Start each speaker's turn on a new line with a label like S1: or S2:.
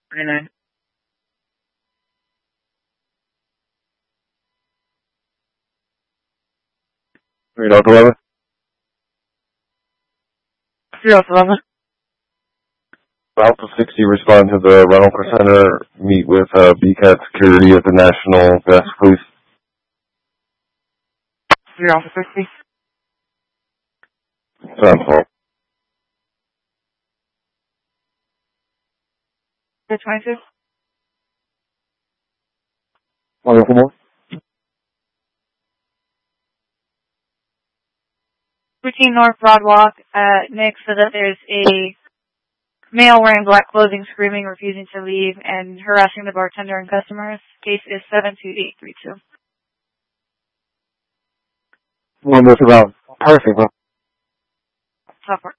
S1: 39.
S2: Radar 11.
S1: 011.
S2: Alpha 60, respond to the rental center. Meet with BCAT Security at the National Desk, please.
S1: 060.
S2: Sounds full.
S1: 22.
S2: Want to more?
S1: Routine North Broadwalk at Nick so that there's a male wearing black clothing screaming, refusing to leave, and harassing the bartender and customers. Case is 72832.
S2: One with about perfect.
S1: Software.